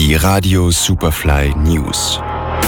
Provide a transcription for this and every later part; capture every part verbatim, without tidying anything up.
Die Radio Superfly News.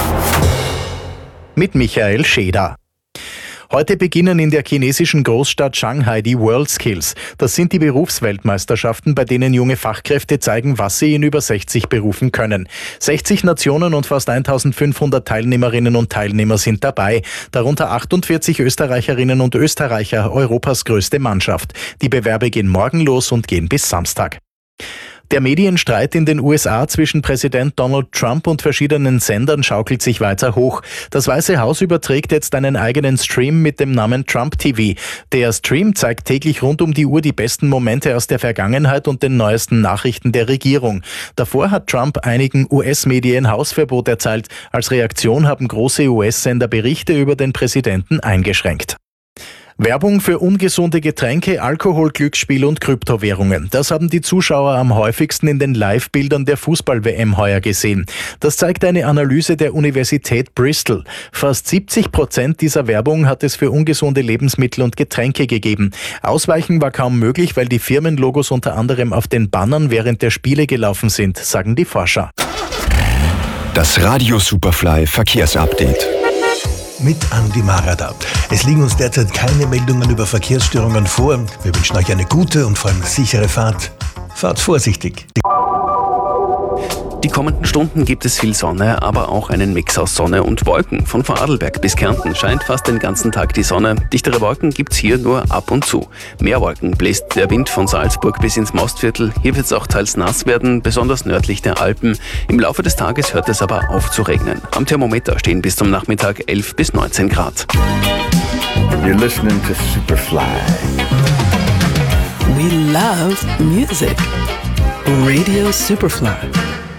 Mit Michael Scheder. Heute beginnen in der chinesischen Großstadt Shanghai die WorldSkills. Das sind die Berufsweltmeisterschaften, bei denen junge Fachkräfte zeigen, was sie in über sechzig Berufen können. sechzig Nationen und fast eintausendfünfhundert Teilnehmerinnen und Teilnehmer sind dabei, darunter achtundvierzig Österreicherinnen und Österreicher, Europas größte Mannschaft. Die Bewerbe gehen morgen los und gehen bis Samstag. Der Medienstreit in den U S A zwischen Präsident Donald Trump und verschiedenen Sendern schaukelt sich weiter hoch. Das Weiße Haus überträgt jetzt einen eigenen Stream mit dem Namen Trump T V. Der Stream zeigt täglich rund um die Uhr die besten Momente aus der Vergangenheit und den neuesten Nachrichten der Regierung. Davor hat Trump einigen U S-Medien Hausverbot erteilt. Als Reaktion haben große U S-Sender Berichte über den Präsidenten eingeschränkt. Werbung für ungesunde Getränke, Alkohol, Glücksspiel und Kryptowährungen. Das haben die Zuschauer am häufigsten in den Live-Bildern der Fußball-W M heuer gesehen. Das zeigt eine Analyse der Universität Bristol. Fast siebzig Prozent dieser Werbung hat es für ungesunde Lebensmittel und Getränke gegeben. Ausweichen war kaum möglich, weil die Firmenlogos unter anderem auf den Bannern während der Spiele gelaufen sind, sagen die Forscher. Das Radio Superfly Verkehrsupdate. Mit Andi Marada. Es liegen uns derzeit keine Meldungen über Verkehrsstörungen vor. Wir wünschen euch eine gute und vor allem sichere Fahrt. Fahrt vorsichtig. Die kommenden Stunden gibt es viel Sonne, aber auch einen Mix aus Sonne und Wolken. Von Vorarlberg bis Kärnten scheint fast den ganzen Tag die Sonne. Dichtere Wolken gibt's hier nur ab und zu. Mehr Wolken bläst der Wind von Salzburg bis ins Mostviertel. Hier wird's auch teils nass werden, besonders nördlich der Alpen. Im Laufe des Tages hört es aber auf zu regnen. Am Thermometer stehen bis zum Nachmittag elf bis neunzehn Grad. You're listening to Superfly. We love music. Radio Superfly.